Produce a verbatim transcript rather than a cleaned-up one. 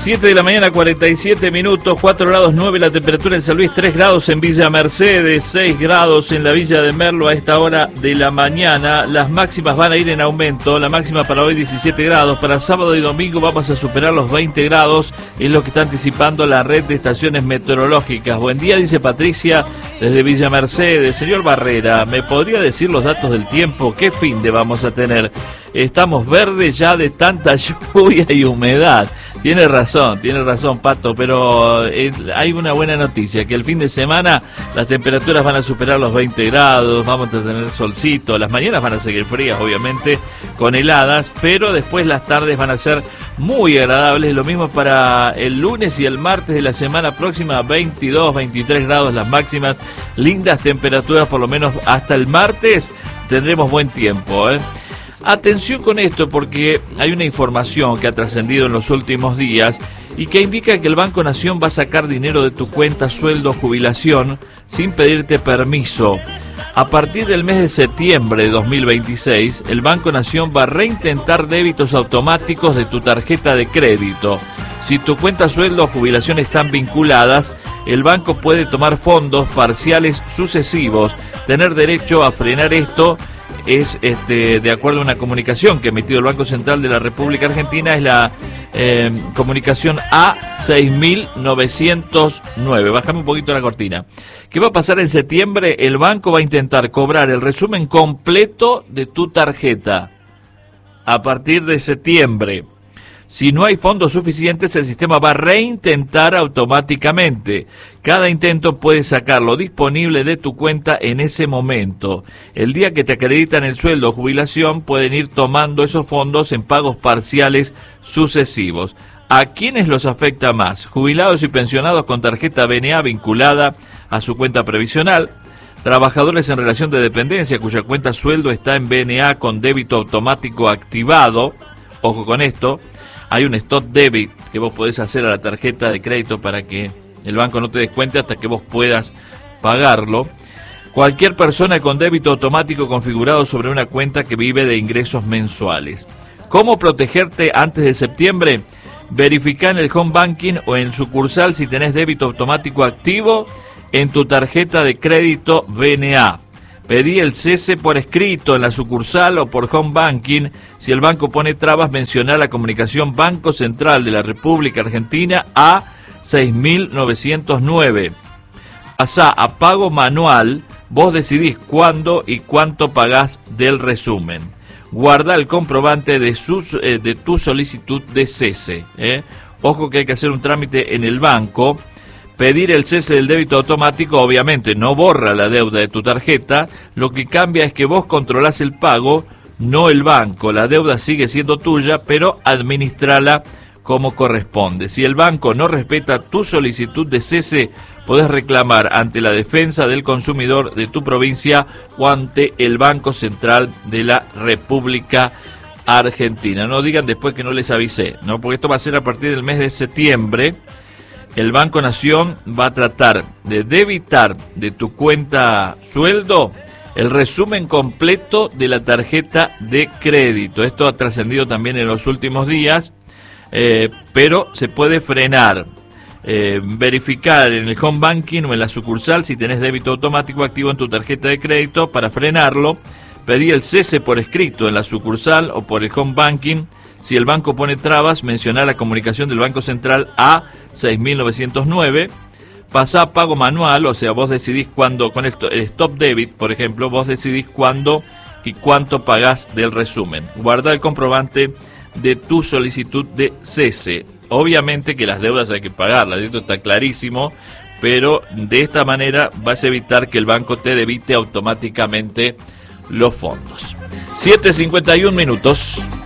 siete de la mañana, cuarenta y siete minutos, cuatro grados nueve la temperatura en San Luis, tres grados en Villa Mercedes, seis grados en la Villa de Merlo a esta hora de la mañana. Las máximas van a ir en aumento, la máxima para hoy diecisiete grados, para sábado y domingo vamos a superar los veinte grados, es lo que está anticipando la red de estaciones meteorológicas. Buen día, dice Patricia desde Villa Mercedes. Señor Barrera, ¿me podría decir los datos del tiempo? ¿Qué fin de vamos a tener? Estamos verdes ya de tanta lluvia y humedad. Tiene razón, tiene razón, Pato, pero eh, hay una buena noticia, que el fin de semana las temperaturas van a superar los veinte grados, vamos a tener solcito, las mañanas van a seguir frías, obviamente, con heladas, pero después las tardes van a ser muy agradables. Lo mismo para el lunes y el martes de la semana próxima, veintidós, veintitrés grados las máximas, lindas temperaturas, por lo menos hasta el martes tendremos buen tiempo, ¿eh? Atención con esto, porque hay una información que ha trascendido en los últimos días y que indica que el Banco Nación va a sacar dinero de tu cuenta sueldo o jubilación sin pedirte permiso. A partir del mes de septiembre de dos mil veintiséis, el Banco Nación va a reintentar débitos automáticos de tu tarjeta de crédito. Si tu cuenta sueldo o jubilación están vinculadas, el banco puede tomar fondos parciales sucesivos. Tener derecho a frenar esto es, este, de acuerdo a una comunicación que ha emitido el Banco Central de la República Argentina, es la eh, comunicación A seis mil novecientos nueve. Bájame un poquito la cortina. ¿Qué va a pasar en septiembre? El banco va a intentar cobrar el resumen completo de tu tarjeta a partir de septiembre. Si no hay fondos suficientes, el sistema va a reintentar automáticamente. Cada intento puede sacarlo disponible de tu cuenta en ese momento. El día que te acreditan el sueldo o jubilación, pueden ir tomando esos fondos en pagos parciales sucesivos. ¿A quiénes los afecta más? Jubilados y pensionados con tarjeta B N A vinculada a su cuenta previsional. Trabajadores en relación de dependencia cuya cuenta sueldo está en B N A con débito automático activado. Ojo con esto. Hay un stop debit que vos podés hacer a la tarjeta de crédito para que el banco no te descuente hasta que vos puedas pagarlo. Cualquier persona con débito automático configurado sobre una cuenta que vive de ingresos mensuales. ¿Cómo protegerte antes de septiembre? Verificá en el home banking o en sucursal si tenés débito automático activo en tu tarjeta de crédito B N A. Pedí el cese por escrito en la sucursal o por home banking. Si el banco pone trabas, mencioná la comunicación Banco Central de la República Argentina A seis mil novecientos nueve. Pasá a pago manual, vos decidís cuándo y cuánto pagás del resumen. Guarda el comprobante de, sus, eh, de tu solicitud de cese. ¿eh? Ojo que hay que hacer un trámite en el banco. Pedir el cese del débito automático obviamente no borra la deuda de tu tarjeta, lo que cambia es que vos controlás el pago, no el banco. La deuda sigue siendo tuya, pero administrala como corresponde. Si el banco no respeta tu solicitud de cese, podés reclamar ante la defensa del consumidor de tu provincia o ante el Banco Central de la República Argentina. No digan después que no les avisé, ¿no? Porque esto va a ser a partir del mes de septiembre. El Banco Nación va a tratar de debitar de tu cuenta sueldo el resumen completo de la tarjeta de crédito. Esto ha trascendido también en los últimos días, eh, pero se puede frenar. Eh, verificar en el home banking o en la sucursal si tenés débito automático activo en tu tarjeta de crédito para frenarlo. Pedí el cese por escrito en la sucursal o por el home banking. Si el banco pone trabas, mencioná la comunicación del Banco Central A seis mil novecientos nueve. Pasá a pago manual, o sea, vos decidís cuándo, con el stop debit, por ejemplo, vos decidís cuándo y cuánto pagás del resumen. Guarda el comprobante de tu solicitud de cese. Obviamente que las deudas hay que pagarlas, esto está clarísimo, pero de esta manera vas a evitar que el banco te debite automáticamente los fondos. siete cincuenta y uno minutos.